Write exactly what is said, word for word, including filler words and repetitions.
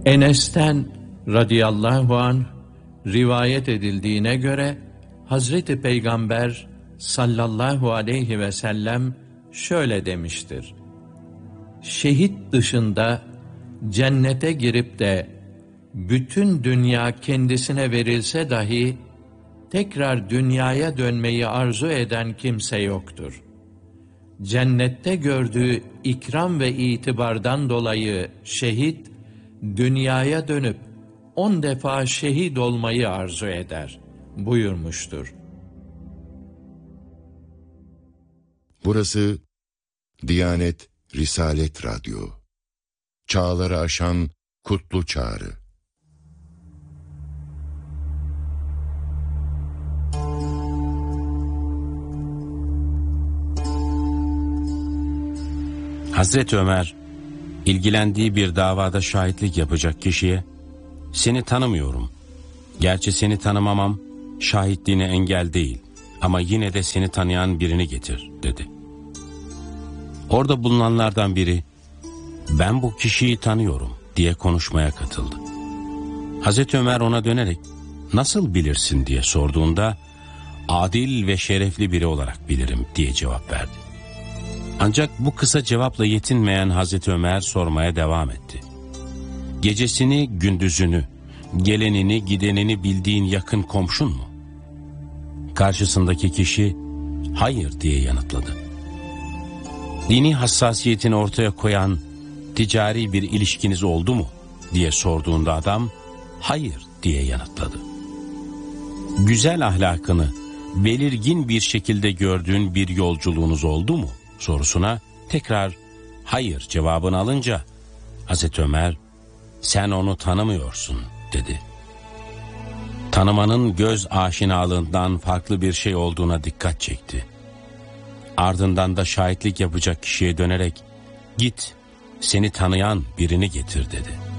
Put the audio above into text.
Enes'ten radıyallahu anh rivayet edildiğine göre Hazreti Peygamber sallallahu aleyhi ve sellem şöyle demiştir: şehit dışında cennete girip de bütün dünya kendisine verilse dahi tekrar dünyaya dönmeyi arzu eden kimse yoktur. Cennette gördüğü ikram ve itibardan dolayı şehit, dünyaya dönüp on defa şehit olmayı arzu eder buyurmuştur. Burası Diyanet Risalet Radyo. Çağları aşan kutlu çağrı. Hazreti Ömer, ilgilendiği bir davada şahitlik yapacak kişiye, "Seni tanımıyorum. Gerçi seni tanımamam, şahitliğine engel değil. Ama yine de seni tanıyan birini getir," dedi. Orada bulunanlardan biri, "Ben bu kişiyi tanıyorum," diye konuşmaya katıldı. Hazreti Ömer ona dönerek, "Nasıl bilirsin?" diye sorduğunda, "Adil ve şerefli biri olarak bilirim," diye cevap verdi. Ancak bu kısa cevapla yetinmeyen Hazreti Ömer sormaya devam etti. "Gecesini, gündüzünü, gelenini, gidenini bildiğin yakın komşun mu?" Karşısındaki kişi, "Hayır," diye yanıtladı. "Dini hassasiyetini ortaya koyan ticari bir ilişkiniz oldu mu?" diye sorduğunda adam, "Hayır," diye yanıtladı. "Güzel ahlakını belirgin bir şekilde gördüğün bir yolculuğunuz oldu mu?" sorusuna tekrar "Hayır" cevabını alınca Hazreti Ömer, "Sen onu tanımıyorsun," dedi. Tanımanın göz aşinalığından farklı bir şey olduğuna dikkat çekti. Ardından da şahitlik yapacak kişiye dönerek, "Git, seni tanıyan birini getir," dedi.